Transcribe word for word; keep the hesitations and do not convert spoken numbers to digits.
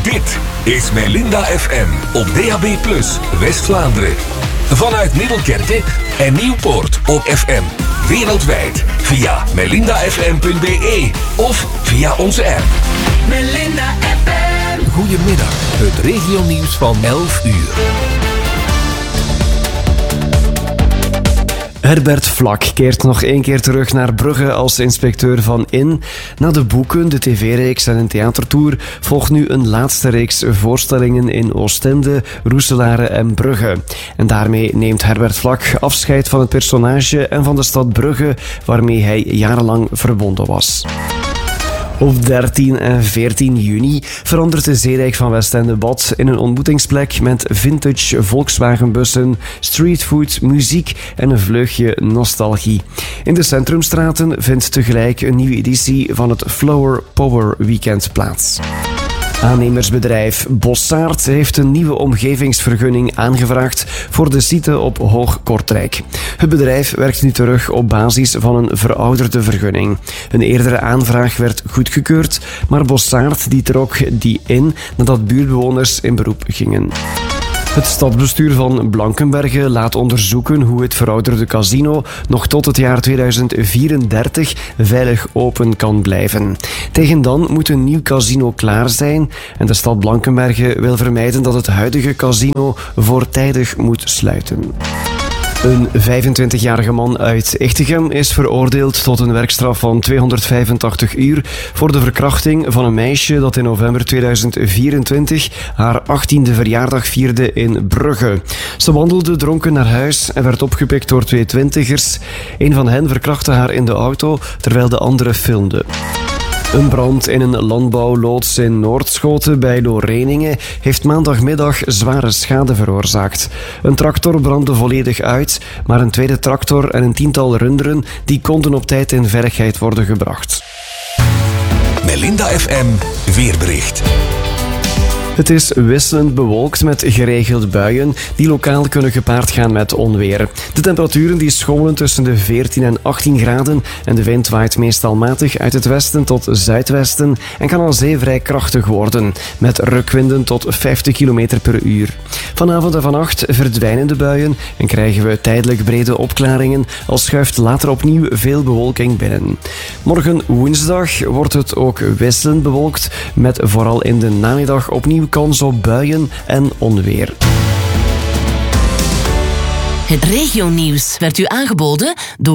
Dit is Melinda F M op D A B plus, West-Vlaanderen. Vanuit Middelkerke en Nieuwpoort op F M. Wereldwijd via melinda f m punt b e of via onze app. Melinda F M. Goedemiddag, het regionieuws van elf uur. Herbert Vlak keert nog één keer terug naar Brugge als inspecteur van In. Na de boeken, de tv-reeks en een theatertour volgt nu een laatste reeks voorstellingen in Oostende, Roeselare en Brugge. En daarmee neemt Herbert Vlak afscheid van het personage en van de stad Brugge, waarmee hij jarenlang verbonden was. Op dertien en veertien juni verandert de Zeedijk van Westende-Bad in een ontmoetingsplek met vintage Volkswagenbussen, streetfood, muziek en een vleugje nostalgie. In de centrumstraten vindt tegelijk een nieuwe editie van het Flower Power Weekend plaats. Aannemersbedrijf Bossard heeft een nieuwe omgevingsvergunning aangevraagd voor de site op Hoog Kortrijk. Het bedrijf werkt nu terug op basis van een verouderde vergunning. Een eerdere aanvraag werd goedgekeurd, maar Bossard die trok die in nadat buurtbewoners in beroep gingen. Het stadsbestuur van Blankenberge laat onderzoeken hoe het verouderde casino nog tot het jaar tweeduizend vierendertig veilig open kan blijven. Tegen dan moet een nieuw casino klaar zijn en de stad Blankenberge wil vermijden dat het huidige casino voortijdig moet sluiten. Een vijfentwintigjarige man uit Echtegem is veroordeeld tot een werkstraf van tweehonderdvijfentachtig uur voor de verkrachting van een meisje dat in november tweeduizend vierentwintig haar achttiende verjaardag vierde in Brugge. Ze wandelde dronken naar huis en werd opgepikt door twee twintigers. Een van hen verkrachtte haar in de auto terwijl de andere filmde. Een brand in een landbouwloods in Noordschoten bij Loreningen heeft maandagmiddag zware schade veroorzaakt. Een tractor brandde volledig uit, maar een tweede tractor en een tiental runderen die konden op tijd in veiligheid worden gebracht. Melinda F M weerbericht. Het is wisselend bewolkt met geregeld buien die lokaal kunnen gepaard gaan met onweer. De temperaturen die schommelen tussen de veertien en achttien graden en de wind waait meestal matig uit het westen tot zuidwesten en kan aan zee vrij krachtig worden, met rukwinden tot vijftig kilometer per uur. Vanavond en vannacht verdwijnen de buien en krijgen we tijdelijk brede opklaringen, al schuift later opnieuw veel bewolking binnen. Morgen woensdag wordt het ook wisselend bewolkt, met vooral in de namiddag opnieuw kans op buien en onweer. Het regionieuws werd u aangeboden door